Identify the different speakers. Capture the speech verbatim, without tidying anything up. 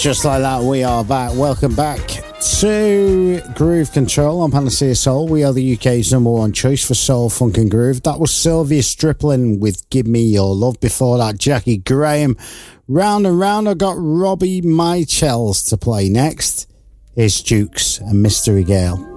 Speaker 1: Just like that, we are back. Welcome back to Groove Control on Panacea Soul. We are the U K's number one choice for soul, funk and groove. That was Sylvia Striplin with Give Me Your Love. Before that, Jackie Graham. Round and round, I got Robbie Michels to play next. Here's Jukes and Mystery Girl.